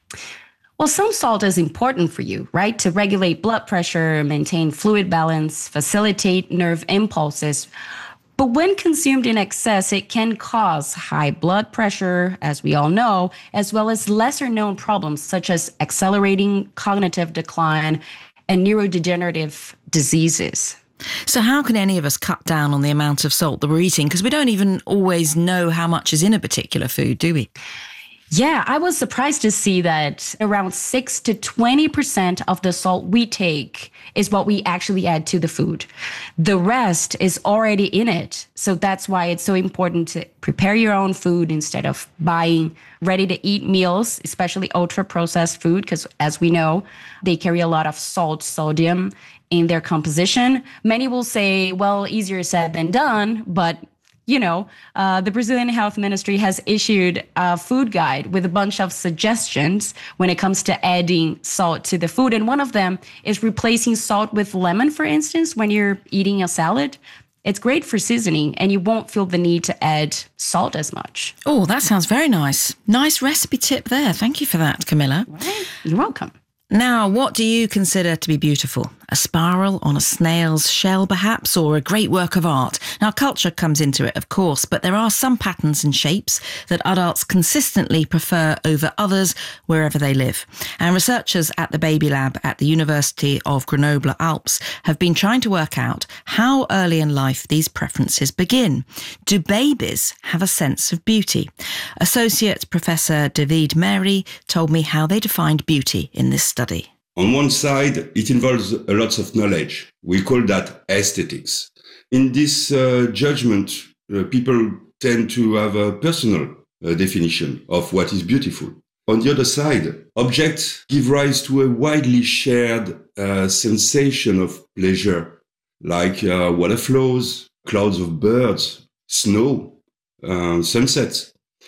Well, some salt is important for you, right? To regulate blood pressure, maintain fluid balance, facilitate nerve impulses. But when consumed in excess, it can cause high blood pressure, as we all know, as well as lesser known problems such as accelerating cognitive decline and neurodegenerative diseases. So how can any of us cut down on the amount of salt that we're eating? Because we don't even always know how much is in a particular food, do we? Yeah, I was surprised to see that around six to twenty percent of the salt we take is what we actually add to the food. The rest is already in it. So that's why it's so important to prepare your own food instead of buying ready-to-eat meals, especially ultra-processed food, because as we know, they carry a lot of salt, sodium in their composition. Many will say, well, easier said than done, but you know, uh, the Brazilian Health Ministry has issued a food guide with a bunch of suggestions when it comes to adding salt to the food. And one of them is replacing salt with lemon, for instance, when you're eating a salad. It's great for seasoning, and you won't feel the need to add salt as much. Oh, that sounds very nice. Nice recipe tip there. Thank you for that, Camila. Right. You're welcome. Now, what do you consider to be beautiful? A spiral on a snail's shell, perhaps, or a great work of art? Now, culture comes into it, of course, but there are some patterns and shapes that adults consistently prefer over others wherever they live. And researchers at the Baby Lab at the University of Grenoble-Alpes have been trying to work out how early in life these preferences begin. Do babies have a sense of beauty? Associate Professor David Mary told me how they defined beauty in this study. On one side, it involves a lot of knowledge. We call that aesthetics. In this uh, judgment, uh, people tend to have a personal uh, definition of what is beautiful. On the other side, objects give rise to a widely shared uh, sensation of pleasure, like uh, water flows, clouds of birds, snow, uh, sunsets.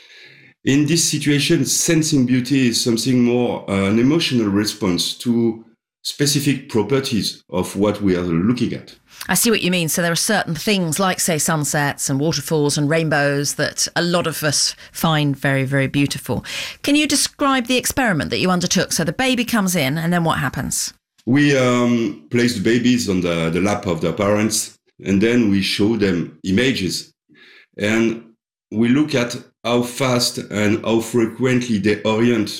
In this situation, sensing beauty is something more uh, an emotional response to specific properties of what we are looking at. I see what you mean. So there are certain things like, say, sunsets and waterfalls and rainbows that a lot of us find very, very beautiful. Can you describe the experiment that you undertook? So the baby comes in and then what happens? We um, place the babies on the, the lap of their parents, and then we show them images. And we look at how fast and how frequently they orient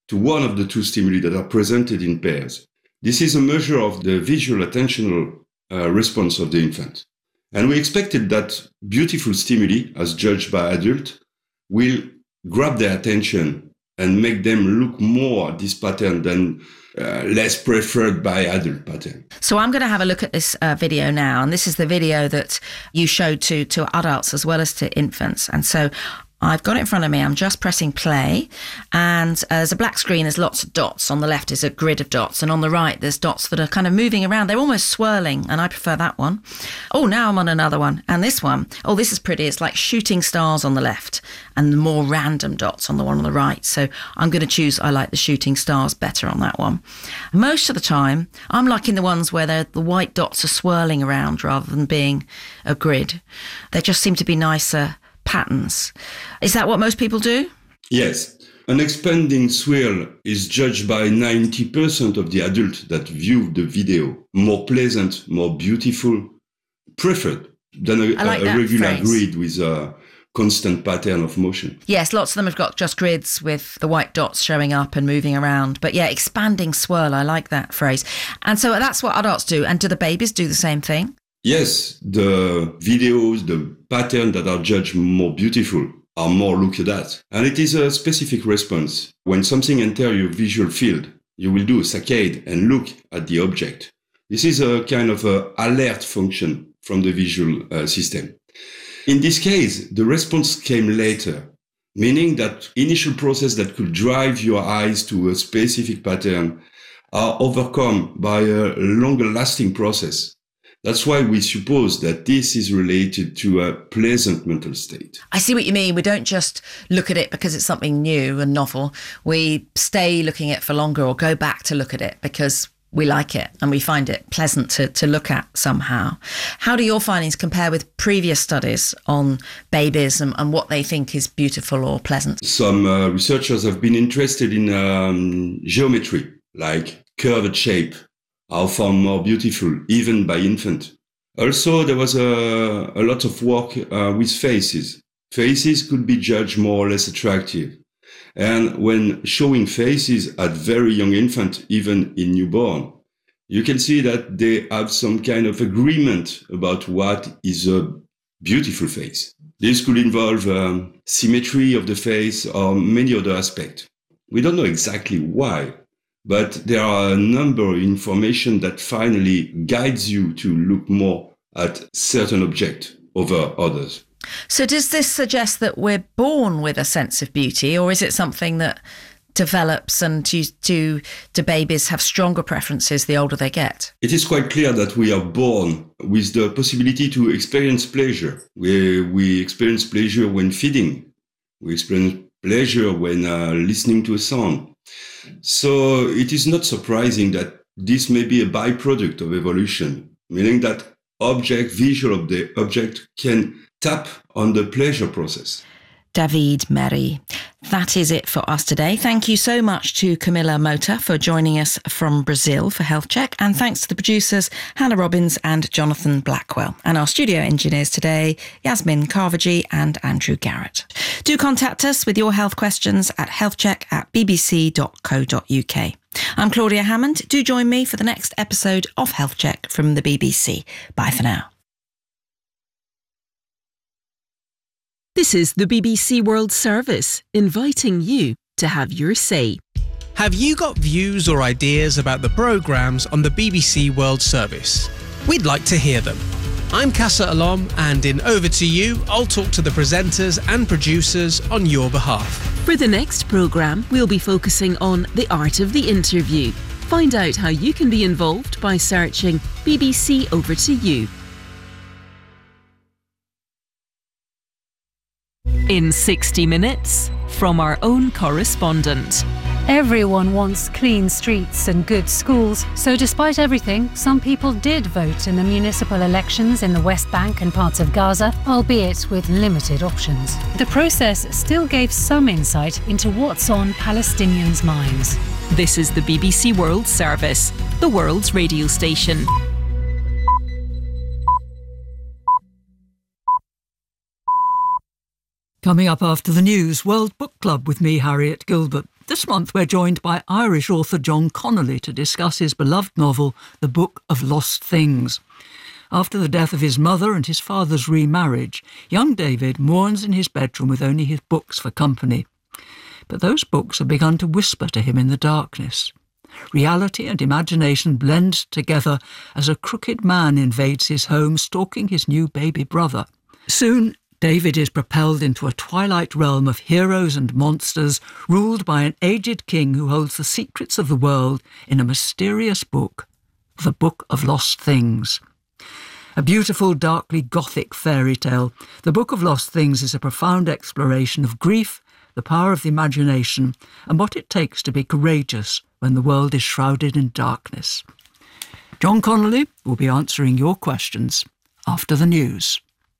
to one of the two stimuli that are presented in pairs. This is a measure of the visual attentional uh, response of the infant. And we expected that beautiful stimuli, as judged by adults, will grab their attention and make them look more at this pattern than uh, less preferred by adult pattern. So I'm going to have a look at this uh, video now, and this is the video that you showed to, to adults as well as to infants. And so I've got it in front of me. I'm just pressing play, and uh, there's a black screen. There's lots of dots. On the left is a grid of dots, and on the right there's dots that are kind of moving around. They're almost swirling, and I prefer that one. Oh, now I'm on another one, and this one. Oh, this is pretty. It's like shooting stars on the left, and the more random dots on the one on the right. So I'm going to choose. I like the shooting stars better on that one. Most of the time, I'm liking the ones where the white dots are swirling around rather than being a grid. They just seem to be nicer patterns. Is that what most people do? Yes. An expanding swirl is judged by ninety percent of the adults that view the video more pleasant, more beautiful, preferred than a, like a regular phrase. grid with a constant pattern of motion. Yes, lots of them have got just grids with the white dots showing up and moving around. But yeah, expanding swirl, I like that phrase. And so that's what adults do. And do the babies do the same thing? Yes, the videos, the patterns that are judged more beautiful are more looked at. And it is a specific response. When something enters your visual field, you will do a saccade and look at the object. This is a kind of a alert function from the visual uh, system. In this case, the response came later, meaning that initial process that could drive your eyes to a specific pattern are overcome by a longer lasting process. That's why we suppose that this is related to a pleasant mental state. I see what you mean. We don't just look at it because it's something new and novel. We stay looking at it for longer or go back to look at it because we like it and we find it pleasant to, to look at somehow. How do your findings compare with previous studies on babies and, and what they think is beautiful or pleasant? Some uh, researchers have been interested in um, geometry, like curved shape, are found more beautiful, even by infant. Also, there was a, a lot of work uh, with faces. Faces could be judged more or less attractive. And when showing faces at very young infant, even in newborn, you can see that they have some kind of agreement about what is a beautiful face. This could involve um, symmetry of the face or many other aspects. We don't know exactly why, but there are a number of information that finally guides you to look more at certain objects over others. So does this suggest that we're born with a sense of beauty, or is it something that develops and do, do, do babies have stronger preferences the older they get? It is quite clear that we are born with the possibility to experience pleasure. We, we experience pleasure when feeding. We experience pleasure when uh, listening to a song. So it is not surprising that this may be a byproduct of evolution, meaning that object, visual of the object can tap on the pleasure process. David Merry. That is it for us today. Thank you so much to Camilla Mota for joining us from Brazil for Health Check. And thanks to the producers, Hannah Robbins and Jonathan Blackwell. And our studio engineers today, Yasmin Carvajee and Andrew Garrett. Do contact us with your health questions at healthcheck at b b c dot co dot u k. I'm Claudia Hammond. Do join me for the next episode of Health Check from the B B C. Bye for now. This is the B B C World Service, inviting you to have your say. Have you got views or ideas about the programmes on the B B C World Service? We'd like to hear them. I'm Casa Alom, and in Over to You, I'll talk to the presenters and producers on your behalf. For the next programme, we'll be focusing on the art of the interview. Find out how you can be involved by searching B B C Over to You. In sixty minutes, from our own correspondent. Everyone wants clean streets and good schools, so despite everything, some people did vote in the municipal elections in the West Bank and parts of Gaza, albeit with limited options. The process still gave some insight into what's on Palestinians' minds. This is the B B C World Service, the world's radio station. Coming up after the news, World Book Club with me, Harriet Gilbert. This month we're joined by Irish author John Connolly to discuss his beloved novel, The Book of Lost Things. After the death of his mother and his father's remarriage, young David mourns in his bedroom with only his books for company. But those books have begun to whisper to him in the darkness. Reality and imagination blend together as a crooked man invades his home, stalking his new baby brother. Soon, David is propelled into a twilight realm of heroes and monsters, ruled by an aged king who holds the secrets of the world in a mysterious book, The Book of Lost Things. A beautiful, darkly Gothic fairy tale, The Book of Lost Things is a profound exploration of grief, the power of the imagination, and what it takes to be courageous when the world is shrouded in darkness. John Connolly will be answering your questions after the news.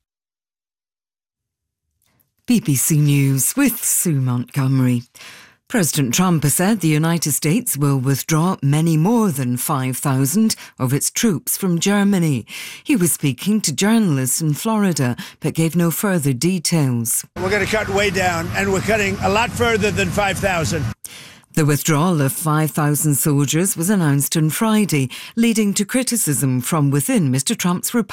B B C News with Sue Montgomery. President Trump has said the United States will withdraw many more than five thousand of its troops from Germany. He was speaking to journalists in Florida, but gave no further details. We're going to cut way down, and we're cutting a lot further than five thousand. The withdrawal of five thousand soldiers was announced on Friday, leading to criticism from within Mister Trump's Republican